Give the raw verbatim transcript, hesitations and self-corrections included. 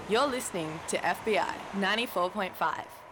You're listening to F B I ninety-four point five.